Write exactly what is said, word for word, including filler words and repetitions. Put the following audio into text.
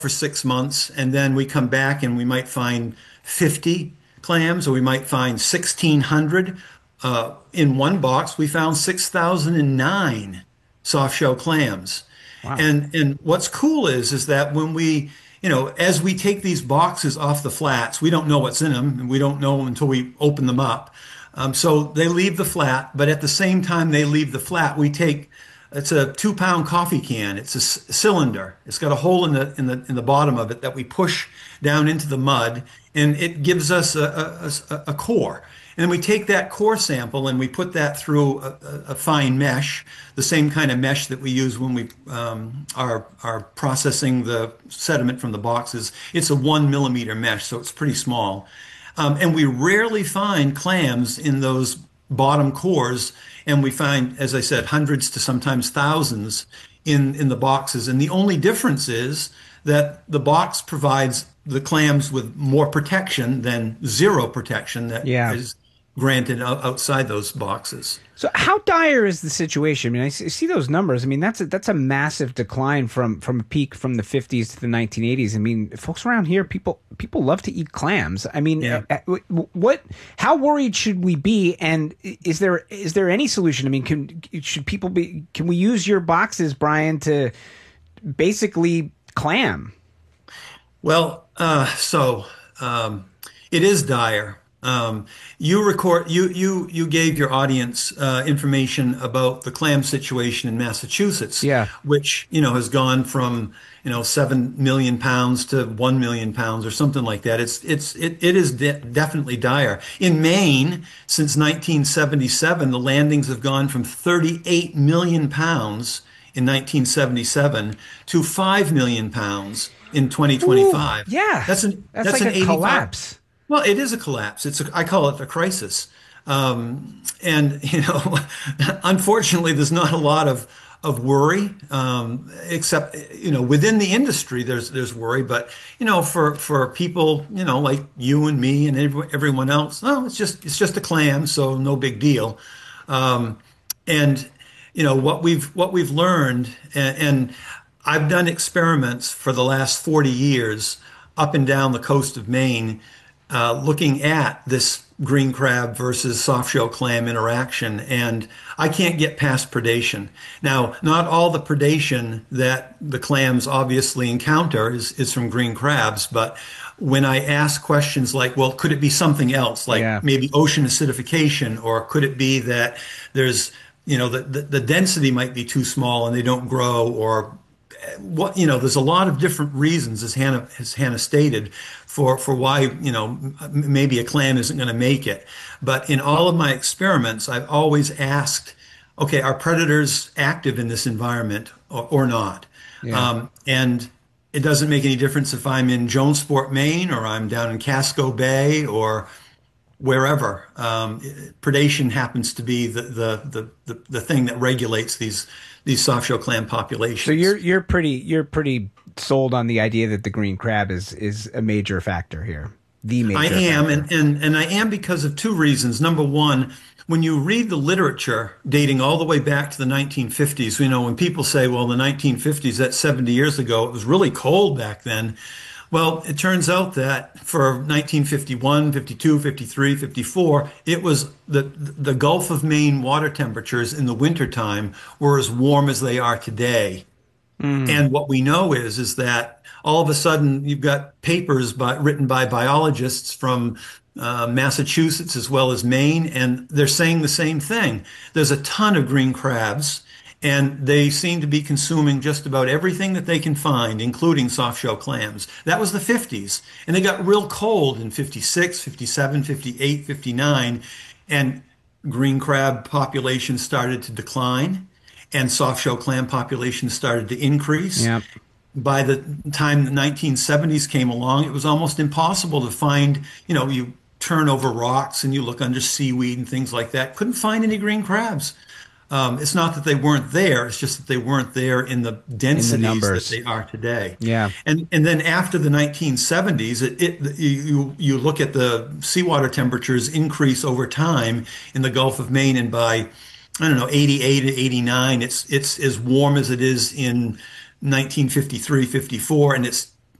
for six months, and then we come back and we might find fifty clams, or we might find sixteen hundred. Uh, in one box, we found six thousand nine soft shell clams. Wow. And and what's cool is is that when we, you know, as we take these boxes off the flats, we don't know what's in them, and we don't know until we open them up. Um, so they leave the flat, but at the same time they leave the flat, we take it's a two pound coffee can. It's a c- cylinder. It's got a hole in the in the in the bottom of it that we push down into the mud, and it gives us a, a, a a core. And we take that core sample and we put that through a, a, a fine mesh, the same kind of mesh that we use when we um, are are processing the sediment from the boxes. It's a one millimeter mesh, so it's pretty small. Um, and we rarely find clams in those bottom cores, and we find, as I said, hundreds to sometimes thousands in in the boxes. And the only difference is that the box provides the clams with more protection than zero protection that Yeah. is granted o- outside those boxes. So how dire is the situation? I mean, I see see those numbers. I mean, that's a, that's a massive decline from from a peak from the fifties to the nineteen eighties. I mean, folks around here, people people love to eat clams. I mean, Yeah. uh, uh, what? How worried should we be? And is there is there any solution? I mean, can should people be? Can we use your boxes, Brian, to basically clam? Well, uh, so um, it is dire. Um, you record you you you gave your audience uh, information about the clam situation in Massachusetts, Yeah. which you know has gone from you know seven million pounds to one million pounds or something like that. It's it's it, it is de definitely dire. In Maine, since nineteen seventy-seven, the landings have gone from thirty-eight million pounds in nineteen seventy-seven to five million pounds in twenty twenty-five. Ooh, yeah, That's an that's, that's like an a eighty-five. collapse. Well, it is a collapse. It's a, I call it a crisis. Um, and, you know, unfortunately, there's not a lot of, of worry, um, except, you know, within the industry, there's, there's worry. But, you know, for, for people, you know, like you and me and every, everyone else, no, it's just, it's just a clam. So no big deal. Um, and, you know, what we've, what we've learned, and, and I've done experiments for the last forty years up and down the coast of Maine, uh, looking at this green crab versus soft shell clam interaction, and I can't get past predation. Now, not all the predation that the clams obviously encounter is, is from green crabs, but when I ask questions like, well, could it be something else, like Yeah. maybe ocean acidification, or could it be that there's, you know, the, the, the density might be too small and they don't grow, or what, you know, there's a lot of different reasons, as Hannah, as Hannah stated, for, for why, you know, m- maybe a clam isn't going to make it. But in all of my experiments, I've always asked, okay, are predators active in this environment or, or not? Yeah. Um, and it doesn't make any difference if I'm in Jonesport, Maine, or I'm down in Casco Bay, or wherever. Um, predation happens to be the, the, the, the, the thing that regulates these these soft shell clam populations. So you're you're pretty you're pretty sold on the idea that the green crab is is a major factor here. The major I am, factor. and, and, and I am because of two reasons. Number one, when you read the literature dating all the way back to the nineteen fifties, you know, when people say, well, the nineteen fifties, that's seventy years ago, it was really cold back then. Well, it turns out that for nineteen fifty-one, fifty-two, fifty-three, fifty-four, it was the the Gulf of Maine water temperatures in the wintertime were as warm as they are today. And what we know is is that all of a sudden you've got papers by, written by biologists from uh, Massachusetts as well as Maine, and they're saying the same thing. There's a ton of green crabs, and they seem to be consuming just about everything that they can find, including soft shell clams. That was the fifties, and they got real cold in fifty-six, fifty-seven, fifty-eight, fifty-nine, and green crab populations started to decline, and soft shell clam populations started to increase. Yeah. By the time the nineteen seventies came along, it was almost impossible to find, you know, you turn over rocks and you look under seaweed and things like that. Couldn't find any green crabs. Um, it's not that they weren't there, it's just that they weren't there in the densities numbers. that they are today. Yeah. And and then after the nineteen seventies, it, it you you look at the seawater temperatures increase over time in the Gulf of Maine, and by I don't know, eighty-eight to eighty-nine, it's it's as warm as it is in nineteen fifty-three, fifty-four, and it's